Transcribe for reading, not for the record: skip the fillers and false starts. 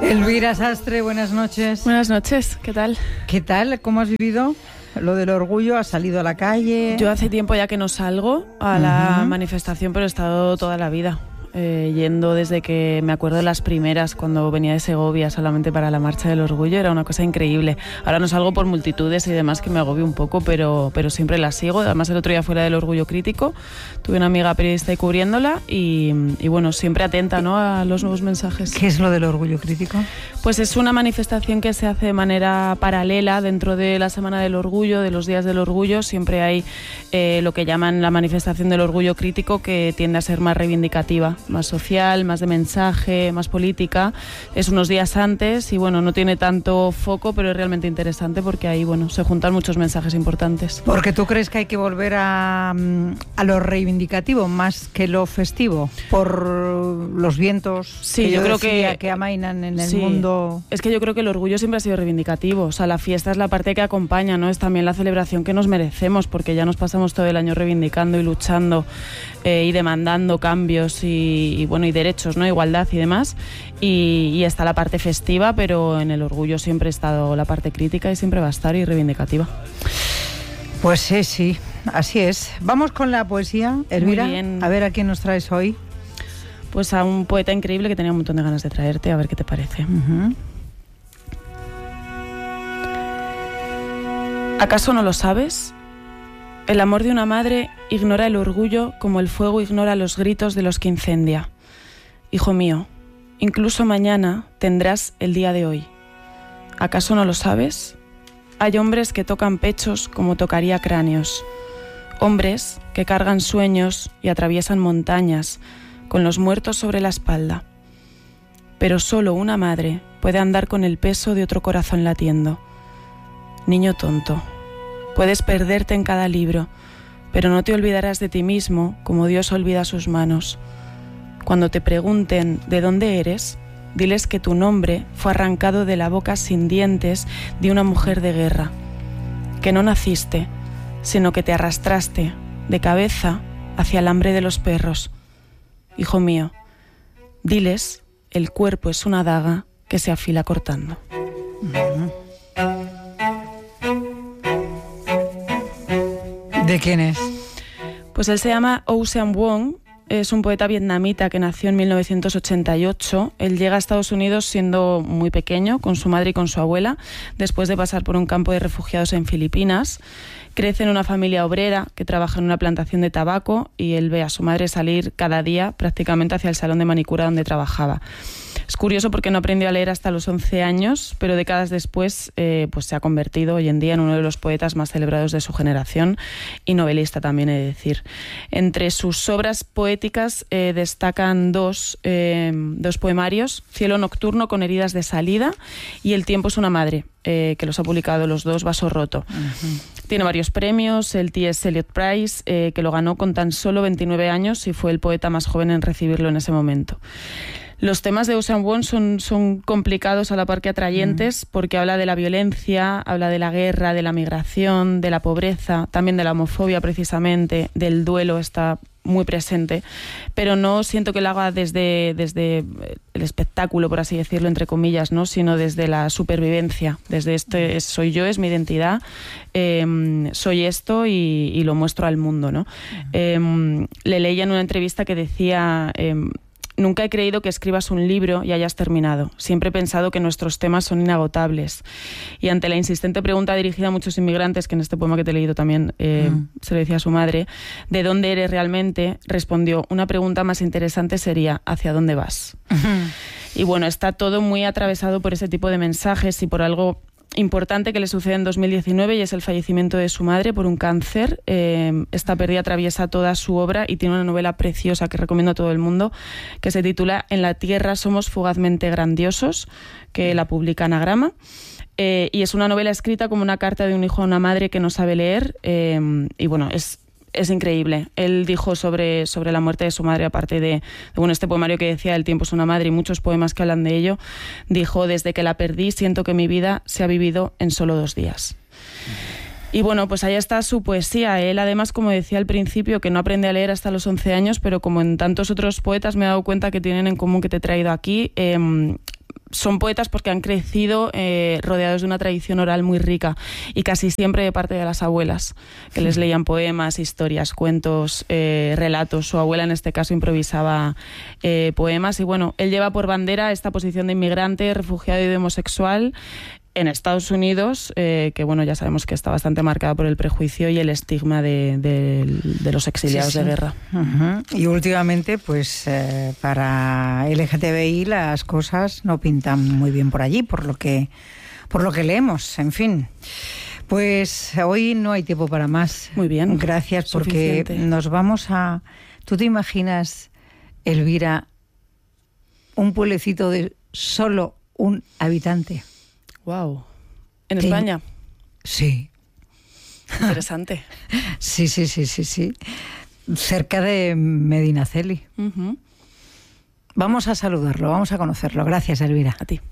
Elvira Sastre, buenas noches. Buenas noches, ¿qué tal? ¿Qué tal? ¿Cómo has vivido lo del orgullo? ¿Has salido a la calle? Yo hace tiempo ya que no salgo a la manifestación, pero he estado toda la vida. Yendo desde que me acuerdo de las primeras, cuando venía de Segovia solamente para la Marcha del Orgullo, era una cosa increíble. Ahora no salgo por multitudes y demás, que me agobio un poco, pero siempre la sigo. Además, el otro día fue la del Orgullo Crítico, tuve una amiga periodista ahí cubriéndola y bueno, siempre atenta, ¿no?, a los nuevos mensajes. ¿Qué es lo del Orgullo Crítico? Pues es una manifestación que se hace de manera paralela dentro de la Semana del Orgullo, de los Días del Orgullo. Siempre hay lo que llaman la manifestación del Orgullo Crítico, que tiende a ser más reivindicativa, más social, más de mensaje, más política. Es unos días antes y bueno, no tiene tanto foco, pero es realmente interesante porque ahí, bueno, se juntan muchos mensajes importantes. Porque tú crees que hay que volver a lo reivindicativo más que lo festivo, por los vientos, sí, que yo creo que amainan en el sí, mundo. Es que yo creo que el orgullo siempre ha sido reivindicativo. O sea, la fiesta es la parte que acompaña, ¿no? Es también la celebración que nos merecemos, porque ya nos pasamos todo el año reivindicando y luchando y demandando cambios y bueno, y derechos, ¿no? Igualdad y demás. Y está la parte festiva, pero en el orgullo siempre ha estado la parte crítica y siempre va a estar y reivindicativa. Pues sí, así es. Vamos con la poesía, Elvira. Muy bien. A ver a quién nos traes hoy. Pues a un poeta increíble que tenía un montón de ganas de traerte, a ver qué te parece. ¿Acaso no lo sabes? El amor de una madre ignora el orgullo como el fuego ignora los gritos de los que incendia. Hijo mío, incluso mañana tendrás el día de hoy. ¿Acaso no lo sabes? Hay hombres que tocan pechos como tocaría cráneos. Hombres que cargan sueños y atraviesan montañas con los muertos sobre la espalda. Pero solo una madre puede andar con el peso de otro corazón latiendo. Niño tonto, puedes perderte en cada libro, pero no te olvidarás de ti mismo como Dios olvida sus manos. Cuando te pregunten de dónde eres, diles que tu nombre fue arrancado de la boca sin dientes de una mujer de guerra, que no naciste, sino que te arrastraste de cabeza hacia el hambre de los perros. Hijo mío, diles, el cuerpo es una daga que se afila cortando. ¿De quién es? Pues él se llama Ocean Vuong, es un poeta vietnamita que nació en 1988. Él llega a Estados Unidos siendo muy pequeño, con su madre y con su abuela, después de pasar por un campo de refugiados en Filipinas. Crece en una familia obrera que trabaja en una plantación de tabaco y él ve a su madre salir cada día prácticamente hacia el salón de manicura donde trabajaba. Es curioso porque no aprendió a leer hasta los 11 años, pero décadas después pues se ha convertido hoy en día en uno de los poetas más celebrados de su generación y novelista también, he de decir. Entre sus obras poéticas destacan dos poemarios, Cielo nocturno con heridas de salida y El tiempo es una madre, que los ha publicado los dos, Vaso roto. Tiene varios premios, el T.S. Eliot Prize, que lo ganó con tan solo 29 años y fue el poeta más joven en recibirlo en ese momento. Los temas de Ocean Vuong son complicados a la par que atrayentes, porque habla de la violencia, habla de la guerra, de la migración, de la pobreza, también de la homofobia precisamente, del duelo está muy presente, pero no siento que lo haga desde el espectáculo, por así decirlo, entre comillas, ¿no?, sino desde la supervivencia, desde soy yo, es mi identidad, soy esto y lo muestro al mundo, ¿no? Le leía en una entrevista que decía... Nunca he creído que escribas un libro y hayas terminado. Siempre he pensado que nuestros temas son inagotables. Y ante la insistente pregunta dirigida a muchos inmigrantes, que en este poema que te he leído también se lo decía a su madre, ¿de dónde eres realmente?, respondió, una pregunta más interesante sería, ¿hacia dónde vas? Y bueno, está todo muy atravesado por ese tipo de mensajes y por algo importante que le sucede en 2019 y es el fallecimiento de su madre por un cáncer. Esta pérdida atraviesa toda su obra y tiene una novela preciosa que recomiendo a todo el mundo que se titula En la tierra somos fugazmente grandiosos, que la publica Anagrama. Y es una novela escrita como una carta de un hijo a una madre que no sabe leer y bueno, es increíble. Él dijo sobre la muerte de su madre, aparte de este poemario que decía El tiempo es una madre y muchos poemas que hablan de ello, dijo, desde que la perdí siento que mi vida se ha vivido en solo 2 días. Y bueno, pues ahí está su poesía. Él además, como decía al principio, que no aprende a leer hasta los 11 años, pero como en tantos otros poetas me he dado cuenta que tienen en común que te he traído aquí, son poetas porque han crecido rodeados de una tradición oral muy rica y casi siempre de parte de las abuelas, que les leían poemas, historias, cuentos, relatos. Su abuela en este caso improvisaba poemas y bueno, él lleva por bandera esta posición de inmigrante, refugiado y de homosexual en Estados Unidos, que bueno, ya sabemos que está bastante marcada por el prejuicio y el estigma de los exiliados de guerra. Y últimamente, pues para LGTBI las cosas no pintan muy bien por allí, por lo que leemos, en fin. Pues hoy no hay tiempo para más. Muy bien. Gracias, porque nos vamos a... ¿Tú te imaginas, Elvira, un pueblecito de solo un habitante? Wow. ¿En España? Sí. Interesante. Sí. Cerca de Medinaceli. Vamos a saludarlo, vamos a conocerlo. Gracias, Elvira. A ti.